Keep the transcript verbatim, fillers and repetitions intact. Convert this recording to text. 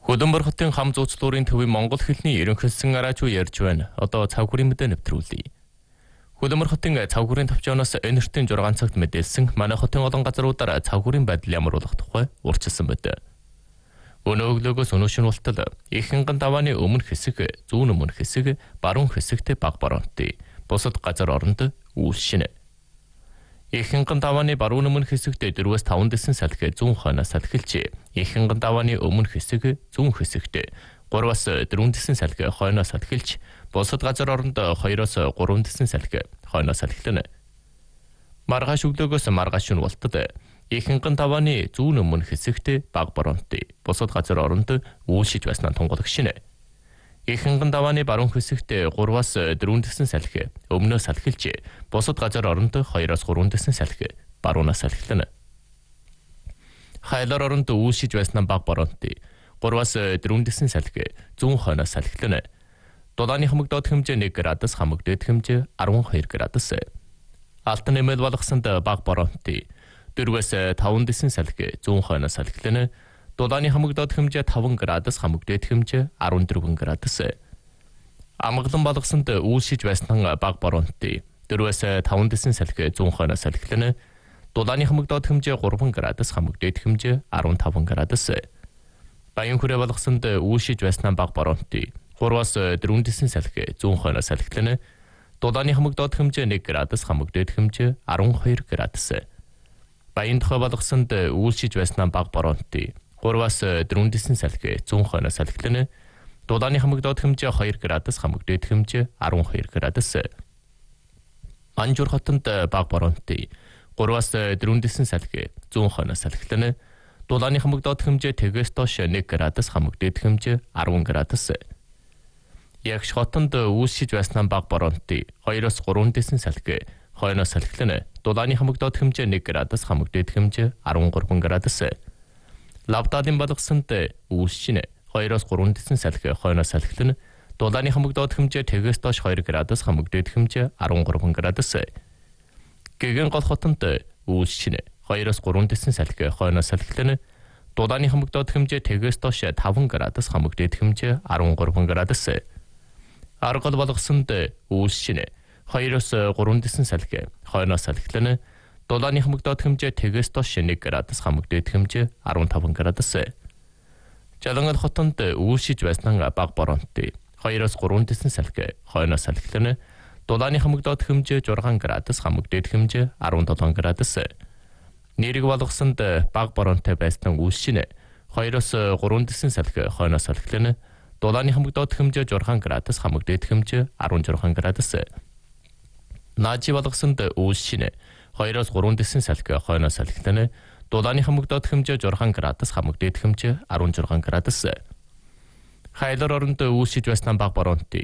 Хөдөнбөр хотын хам зуучлуурын төвийн Монгол хэлний ерөнхийлсөн араачуу ярьж байна. Одоо цавхурын мэдээ нэвтрүүлье. Хөдөнбөр хотын цавхурын төвчөөс энэ эртний зургаан цагт мэдээлсэн манай хотын олон газруудаар цавхурын байдал ямар болох тухай урьдчилсан байдаг. Өнөө өглөөгөөс өнөөшин болтол ихэнхэн давааны өмнө хэсэг, зүүн өмнө хэсэг, баруун хэсэгт баг баруунтай. Бусад газар оронд үйлшинэ. Ихэнхэн давааны баруун өмнө хэсэгт дөрвөөс таван дэсэн салхи зүүн хойноос салхилж, ихэнхэн давааны өмнө хэсэг зүүн хэсэгт гураваас дөрвөн дэсэн салхи хойноос салхилж, бусад газар оронд хоёроос гурван дэсэн салхи хойноос салхилна. Маргааш өглөөгөөс маргааш нь болтол ихэнхэн давааны зүүн өмнө хэсэгт баг баруунтай, бусад газар оронд үйлшиж байснаа тунгалагч шинэ. Ихэнхэн давааны баруун хэсэгт гураваас дөрвөн дэсэн салхи өмнөөс салхилж, бусад газар оронд хоёроос гурван дэсэн салхи баруунаас салхилна. Хайлар оронд үйлшиж байснаа баг баруунтай, гураваас дөрвөн дэсэн салхи зүүн хойноос салхилна. Дулааны хамагдаад хэмжээ нэг градус, хамагдаад хэмжээ арван хоёр градус. Алтан нэмэл болгосонд баг баруунтай, дөрвөөс таван дэсэн салхи зүүн хойноос салхилна. Дулааны хамагдаад хэмжээ таван градус, хамагдаад хэмжээ арван дөрвөн градус. Амгалан болгосонд үйлшиж байснаа баг баруунтай, дөрвөөс таван дэсэн салхи зүүн хойноос салхилна. Дулааны хамагдаад хэмжээ гурван градус, хамагдаад хэмжээ арван таван градус. Баян хүрээ болгосонд үйлшиж байснаа баг баруунтай, гураваас дөрвөн дэсэн салхи зүүн хойноос салхилна. Дулааны хамагдаад хэмжээ нэг градус, хамагдаад хэмжээ арван хоёр градус. Баян тухай болгосонд үйлшиж байснаа баг баруунтай, гураваас дөрвөн дэсэн салхи зүүн хойноос салхилна. Дулааны хамагдаад хэмжээ хоёр градус, хамагдаад хэмжээ арван хоёр градус. Манжуур хотод баг баруунтай, гураваас дөрвөн дэсэн салхи зүүн хойноос салхилна. Дулааны хамагдаад хэмжээ тэгээс доош нэг градус, хамагдаад хэмжээ арван градус. Ягш хотод үйлшиж байснаа баг баруунтай, хоёроос гурван дэсэн салхи хойноос салхилна. Дулааны хамагдаад хэмжээ нэг градус, хамагдаад хэмжээ арван гурван градус. Лавдалын болгосонд үйлшинэ, хоёроос гурван дэсэн салхи хойноос салхилна. Дулааны хамагдаад хэмжээ тэгээс доош хоёр градус, хамагдаад хэмжээ арван гурван градус. Гэгэн гол хотод үйлшинэ, хоёроос гурван дэсэн салхи хойноос салхилна. Дулааны хамагдаад хэмжээ тэгээс доош таван градус, хамагдаад хэмжээ арван гурван градус. Аргал болгосонд үйлшинэ, хоёроос гурван дэсэн салхи хойноос салхилна. Дулааны хамагдаад хэмжээ тэгээс доош нэг градус, хамагдаад хэмжээ арван таван градус. Жалангал хотод үйлшиж байснаа баг баруунтай, хоёроос гурван дэсэн салхи хойноос салхилна. Дулааны хамагдаад хэмжээ зургаан градус, хамагдаад хэмжээ арван долоон градус. Нэрэг болгосонд баг баруунтай байснаа үйлшинэ, хоёроос гурван дэсэн салхи хойноос салхилна. Дулааны хамагдаад хэмжээ зургаан градус, хамагдаад хэмжээ арван зургаан градус. Наажи болгосонд үйлшинэ, хоёроос гурван дэсэн салхи хойноос салхилна. Дулааны хамагдаад хэмжээ зургаан градус, хамагдаад хэмжээ арван зургаан градус. Хайлар оронд үйлшиж байснаа баг баруунтай,